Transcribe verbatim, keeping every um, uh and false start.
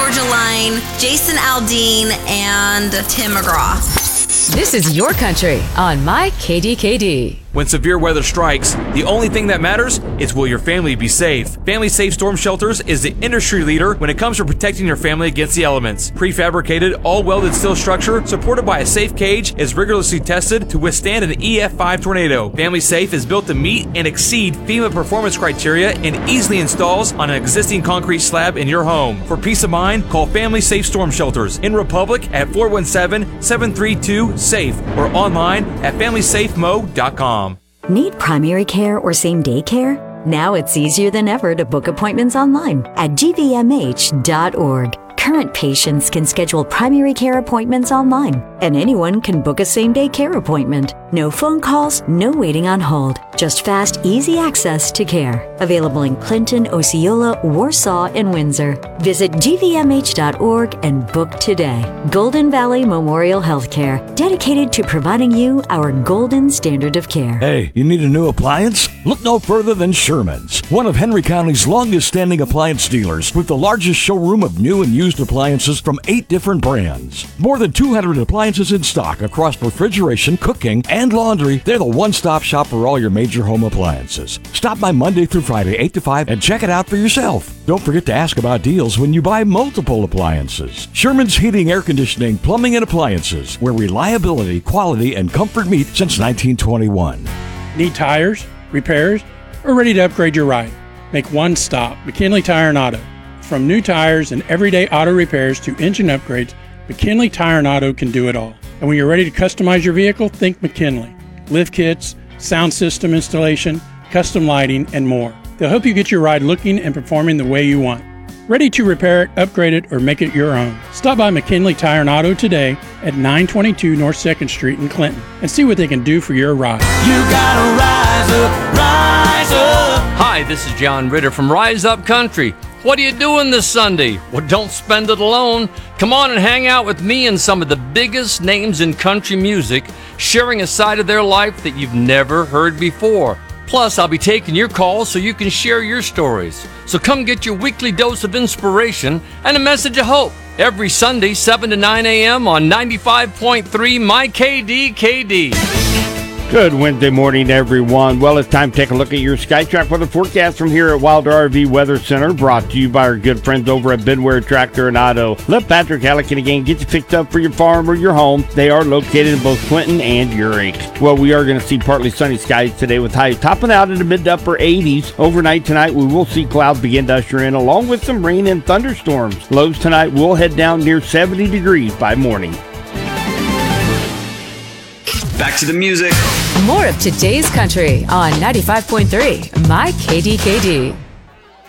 Georgia Line, Jason Aldean, and Tim McGraw. This is your country on My K D K D. When severe weather strikes, the only thing that matters is will your family be safe. Family Safe Storm Shelters is the industry leader when it comes to protecting your family against the elements. Prefabricated, all-welded steel structure supported by a safe cage is rigorously tested to withstand an E F five tornado. Family Safe is built to meet and exceed FEMA performance criteria and easily installs on an existing concrete slab in your home. For peace of mind, call Family Safe Storm Shelters in Republic at four one seven, seven three two, SAFE or online at family safe mo dot com. Need primary care or same-day care? Now it's easier than ever to book appointments online at G V M H dot org. Current patients can schedule primary care appointments online, and anyone can book a same-day care appointment. No phone calls, no waiting on hold. Just fast, easy access to care. Available in Clinton, Osceola, Warsaw, and Windsor. Visit G V M H dot org and book today. Golden Valley Memorial Healthcare, dedicated to providing you our golden standard of care. Hey, you need a new appliance? Look no further than Sherman's, one of Henry County's longest-standing appliance dealers, with the largest showroom of new and used appliances from eight different brands. More than two hundred appliances in stock across refrigeration, cooking, and laundry. They're the one-stop shop for all your major home appliances. Stop by Monday through Friday, eight to five, and check it out for yourself. Don't forget to ask about deals when you buy multiple appliances. Sherman's Heating, Air Conditioning, Plumbing, and Appliances, where reliability, quality, and comfort meet since nineteen twenty-one. Need tires, repairs, or ready to upgrade your ride? Make one stop, McKinley Tire and Auto. From new tires and everyday auto repairs to engine upgrades, McKinley Tire and Auto can do it all. And when you're ready to customize your vehicle, think McKinley. Lift kits, sound system installation, custom lighting, and more. They'll help you get your ride looking and performing the way you want. Ready to repair it, upgrade it, or make it your own. Stop by McKinley Tire and Auto today at nine twenty-two North second Street in Clinton and see what they can do for your ride. You gotta rise up, rise up. Hi, this is John Ritter from Rise Up Country. What are you doing this Sunday? Well, don't spend it alone. Come on and hang out with me and some of the biggest names in country music, sharing a side of their life that you've never heard before. Plus, I'll be taking your calls so you can share your stories. So come get your weekly dose of inspiration and a message of hope every Sunday, seven to nine a.m. on ninety-five point three My K D K D. Good Wednesday morning, everyone. Well, it's time to take a look at your SkyTrack weather forecast from here at Wilder R V Weather Center, brought to you by our good friends over at Bidware Tractor and Auto. Let Patrick Halligan again get you fixed up for your farm or your home. They are located in both Clinton and Urick. Well, we are going to see partly sunny skies today with highs topping out in the mid to upper eighties. Overnight tonight, we will see clouds begin to usher in, along with some rain and thunderstorms. Lows tonight will head down near seventy degrees by morning. Back to the music. More of today's country on ninety-five point three My K D K D.